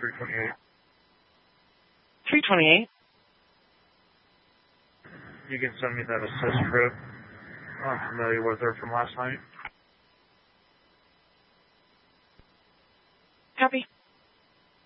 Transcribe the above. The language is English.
328. 328. You can send me that assist trip. I'm familiar with her from last night. Copy.